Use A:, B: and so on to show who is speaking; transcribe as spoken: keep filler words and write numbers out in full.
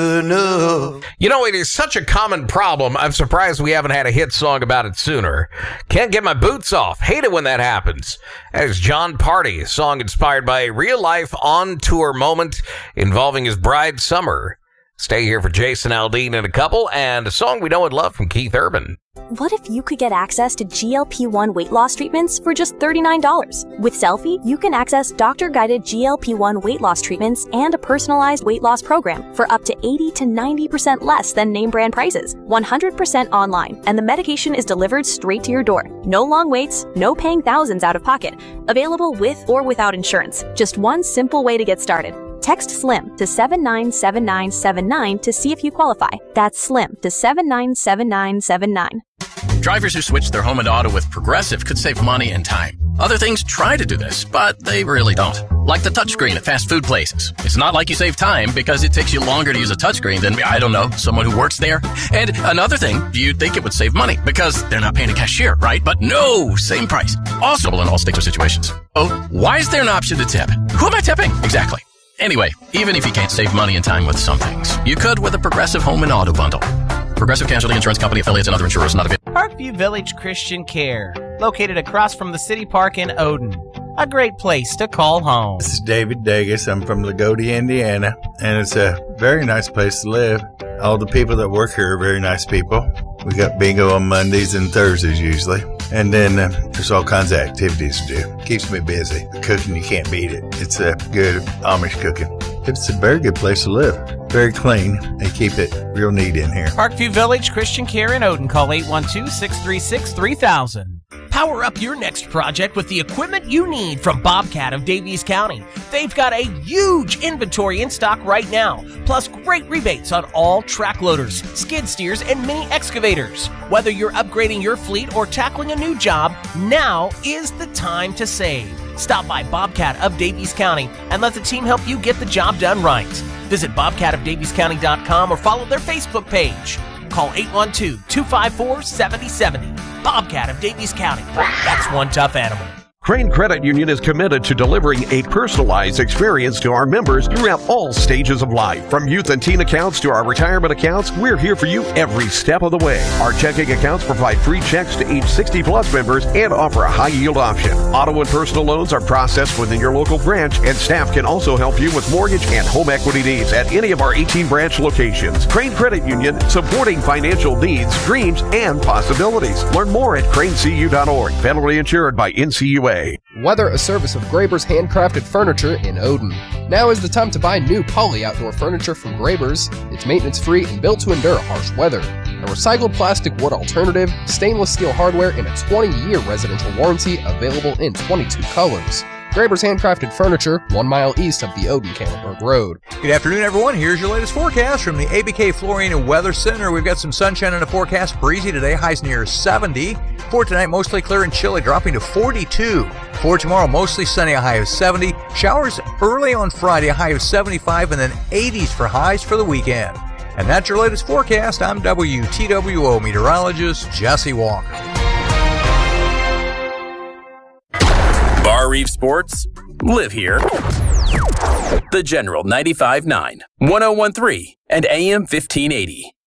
A: enough.
B: You know, it is such a common problem. I'm surprised we haven't had a hit song about it sooner. Can't get my boots off. Hate it when that happens. That is John Party, a song inspired by a real-life on-tour moment involving his bride, Summer. Stay here for Jason Aldean and a couple, and a song we know and love from Keith Urban.
C: What if you could get access to G L P one weight loss treatments for just thirty-nine dollars? With Selfie, you can access doctor-guided G L P one weight loss treatments and a personalized weight loss program for up to eighty to ninety percent less than name brand prices. one hundred percent online, and the medication is delivered straight to your door. No long waits, no paying thousands out of pocket. Available with or without insurance. Just one simple way to get started. Text SLIM to seven nine seven nine seven nine to see if you qualify. That's SLIM to seven nine seven nine seven nine.
D: Drivers who switch their home and auto with Progressive could save money and time. Other things try to do this, but they really don't. Like the touchscreen at fast food places. It's not like you save time because it takes you longer to use a touchscreen than, I don't know, someone who works there. And another thing, you'd think it would save money because they're not paying a cashier, right? But no, same price. Also in all states or situations. Oh, why is there an option to tip? Who am I tipping? Exactly. Anyway, even if you can't save money and time with some things, you could with a Progressive Home and Auto Bundle. Progressive Casualty Insurance Company, affiliates, and other insurers not available.
E: Parkview Village Christian Care, located across from the City Park in Odin. A great place to call home.
F: This is David Dagus. I'm from Lagodi, Indiana, and it's a very nice place to live. All the people that work here are very nice people. We got bingo on Mondays and Thursdays usually. And then uh, there's all kinds of activities to do. Keeps me busy. Cooking, you can't beat it. It's a good Amish cooking. It's a very good place to live. Very clean. They keep it real neat in here.
E: Parkview Village Christian Care in Odin. Call eight one two, six three six, three thousand. Power up your next project with the equipment you need from Bobcat of Davies County. They've got a huge inventory in stock right now, plus great rebates on all track loaders, skid steers, and mini excavators. Whether you're upgrading your fleet or tackling a new job, now is the time to save. Stop by Bobcat of Davies County and let the team help you get the job done right. Visit bobcat of davies county dot com or follow their Facebook page. Call eight one two, two five four, seven zero seven zero. Bobcat of Davies County. That's one tough animal.
G: Crane Credit Union is committed to delivering a personalized experience to our members throughout all stages of life. From youth and teen accounts to our retirement accounts, we're here for you every step of the way. Our checking accounts provide free checks to age sixty plus members and offer a high yield option. Auto and personal loans are processed within your local branch, and staff can also help you with mortgage and home equity needs at any of our eighteen branch locations. Crane Credit Union, supporting financial needs, dreams, and possibilities. Learn more at crane c u dot org. Federally insured by N C U A.
H: Weather, a service of Graber's Handcrafted Furniture in Odin. Now is the time to buy new Poly outdoor furniture from Graber's. It's maintenance-free and built to endure harsh weather. A recycled plastic wood alternative, stainless steel hardware, and a twenty year residential warranty available in twenty-two colors. Graber's Handcrafted Furniture, one mile east of the Odin-Campbellburg Road.
I: Good afternoon, everyone. Here's your latest forecast from the A B K Flooring and Weather Center. We've got some sunshine in the forecast. Breezy today, highs near seventy. For tonight, mostly clear and chilly, dropping to forty-two. For tomorrow, mostly sunny, a high of seventy. Showers early on Friday, a high of seventy-five, and then eighties for highs for the weekend. And that's your latest forecast. I'm W T W O meteorologist Jesse Walker.
J: Bar Reef Sports, live here. The General ninety-five point nine, one oh one point three, and A M fifteen eighty.